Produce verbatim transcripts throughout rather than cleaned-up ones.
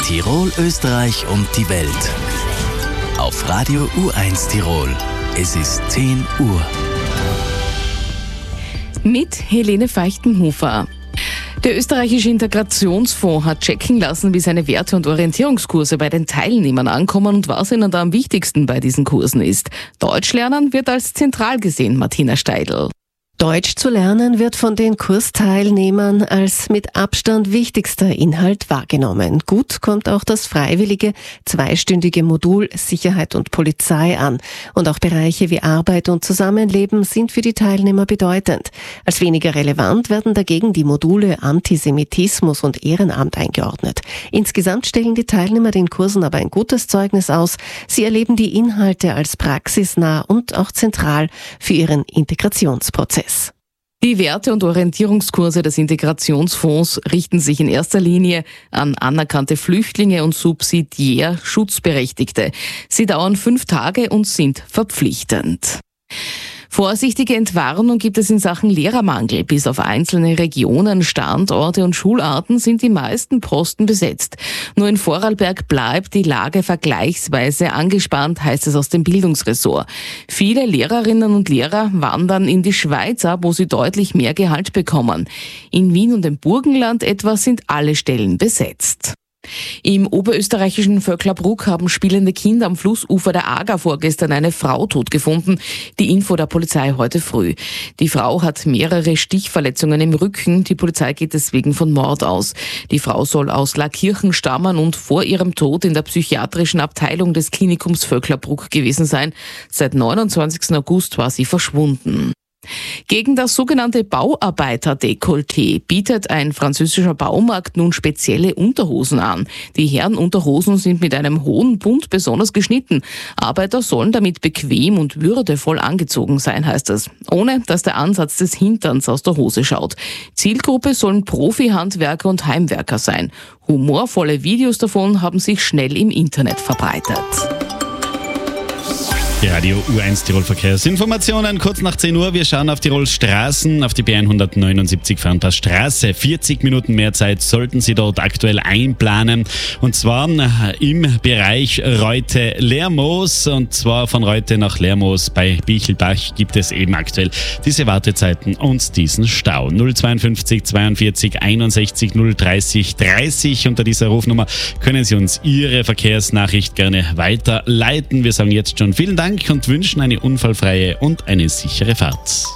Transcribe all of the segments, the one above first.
Tirol, Österreich und die Welt. Auf Radio U eins Tirol. Es ist zehn Uhr. Mit Helene Feichtenhofer. Der österreichische Integrationsfonds hat checken lassen, wie seine Werte- und Orientierungskurse bei den Teilnehmern ankommen und was ihnen da am wichtigsten bei diesen Kursen ist. Deutsch lernen wird als zentral gesehen, Martina Steidl. Deutsch zu lernen wird von den Kursteilnehmern als mit Abstand wichtigster Inhalt wahrgenommen. Gut kommt auch das freiwillige zweistündige Modul Sicherheit und Polizei an. Und auch Bereiche wie Arbeit und Zusammenleben sind für die Teilnehmer bedeutend. Als weniger relevant werden dagegen die Module Antisemitismus und Ehrenamt eingeordnet. Insgesamt stellen die Teilnehmer den Kursen aber ein gutes Zeugnis aus. Sie erleben die Inhalte als praxisnah und auch zentral für ihren Integrationsprozess. Die Werte- und Orientierungskurse des Integrationsfonds richten sich in erster Linie an anerkannte Flüchtlinge und subsidiär Schutzberechtigte. Sie dauern fünf Tage und sind verpflichtend. Vorsichtige Entwarnung gibt es in Sachen Lehrermangel. Bis auf einzelne Regionen, Standorte und Schularten sind die meisten Posten besetzt. Nur in Vorarlberg bleibt die Lage vergleichsweise angespannt, heißt es aus dem Bildungsressort. Viele Lehrerinnen und Lehrer wandern in die Schweiz ab, wo sie deutlich mehr Gehalt bekommen. In Wien und im Burgenland etwa sind alle Stellen besetzt. Im oberösterreichischen Vöcklerbruck haben spielende Kinder am Flussufer der Ager vorgestern eine Frau tot gefunden. Die Info der Polizei heute früh. Die Frau hat mehrere Stichverletzungen im Rücken. Die Polizei geht deswegen von Mord aus. Die Frau soll aus Laakirchen stammen und vor ihrem Tod in der psychiatrischen Abteilung des Klinikums Vöcklerbruck gewesen sein. Seit neunundzwanzigsten August war sie verschwunden. Gegen das sogenannte Bauarbeiter-Dekolleté bietet ein französischer Baumarkt nun spezielle Unterhosen an. Die Herrenunterhosen sind mit einem hohen Bund besonders geschnitten. Arbeiter sollen damit bequem und würdevoll angezogen sein, heißt es, ohne dass der Ansatz des Hinterns aus der Hose schaut. Zielgruppe sollen Profi-Handwerker und Heimwerker sein. Humorvolle Videos davon haben sich schnell im Internet verbreitet. Die Radio U eins Tirol Verkehrsinformationen, kurz nach zehn Uhr. Wir schauen auf Tirols Straßen, auf die B hundertneunundsiebzig Fernpassstraße. vierzig Minuten mehr Zeit sollten Sie dort aktuell einplanen. Und zwar im Bereich Reute-Lermoos. Und zwar von Reute nach Lermoos bei Bichelbach gibt es eben aktuell diese Wartezeiten und diesen Stau. null zweiundfünfzig zweiundvierzig einundsechzig null dreißig dreißig. Unter dieser Rufnummer können Sie uns Ihre Verkehrsnachricht gerne weiterleiten. Wir sagen jetzt schon vielen Dank und wünschen eine unfallfreie und eine sichere Fahrt.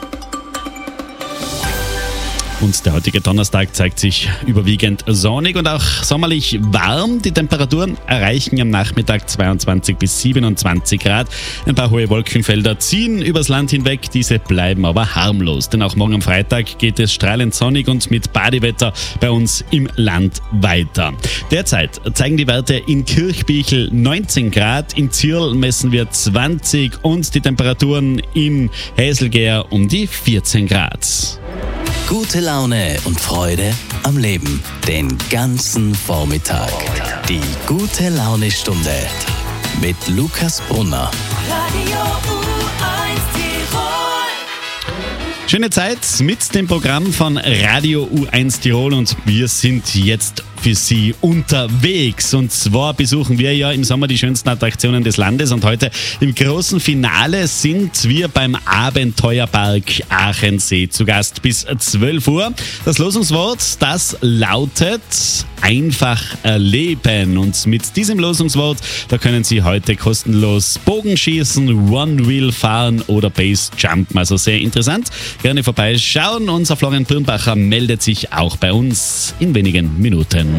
Und der heutige Donnerstag zeigt sich überwiegend sonnig und auch sommerlich warm. Die Temperaturen erreichen am Nachmittag zweiundzwanzig bis siebenundzwanzig Grad. Ein paar hohe Wolkenfelder ziehen übers Land hinweg, diese bleiben aber harmlos. Denn auch morgen am Freitag geht es strahlend sonnig und mit Badewetter bei uns im Land weiter. Derzeit zeigen die Werte in Kirchbichel neunzehn Grad, in Zirl messen wir zwanzig und die Temperaturen in Häselgeer um die vierzehn Grad. Gute Laune und Freude am Leben. Den ganzen Vormittag. Die gute Laune-Stunde mit Lukas Brunner. Radio U eins Tirol. Schöne Zeit mit dem Programm von Radio U eins Tirol und wir sind jetzt für Sie unterwegs. Und zwar besuchen wir ja im Sommer die schönsten Attraktionen des Landes und heute im großen Finale sind wir beim Abenteuerpark Aachensee zu Gast bis zwölf Uhr. Das Losungswort, das lautet einfach erleben. Und mit diesem Losungswort, da können Sie heute kostenlos Bogenschießen, One-Wheel fahren oder Base-Jumpen. Also sehr interessant. Gerne vorbeischauen. Unser Florian Birnbacher meldet sich auch bei uns in wenigen Minuten.